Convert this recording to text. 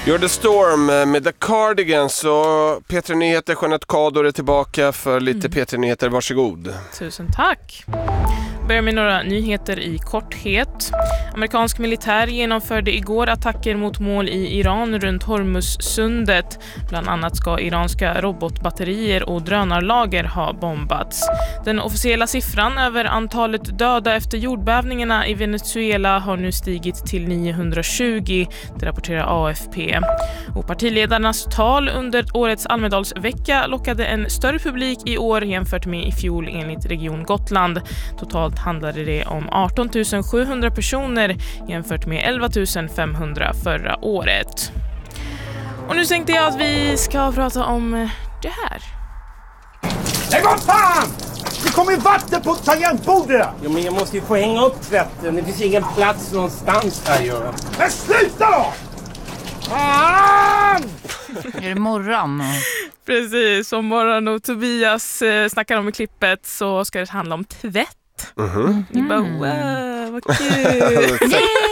You're the Storm med The Cardigans och P3 Nyheter, Jeanette Kador är tillbaka för lite P3 Nyheter, varsågod. Tusen tack. Börjar med några nyheter i korthet. Amerikansk militär genomförde igår attacker mot mål i Iran runt Hormuzsundet. Bland annat ska iranska robotbatterier och drönarlager ha bombats. Den officiella siffran över antalet döda efter jordbävningarna i Venezuela har nu stigit till 920, det rapporterar AFP. Och partiledarnas tal under årets Almedalsvecka lockade en större publik i år jämfört med i fjol enligt Region Gotland. Totalt handlade det om 18 700 personer jämfört med 11 500 förra året. Och nu tänkte jag att vi ska prata om det här. Lägg upp fan! Det kommer vatten på tangentbordet! Jo, men jag måste ju få hänga upp tvätten. Det finns ingen plats någonstans här, Göran. Men sluta då! Fan! Är det morgon? Precis, som Morgon och Tobias snackar om i klippet så ska det handla om tvätt. Ni bara, wow, vad kul.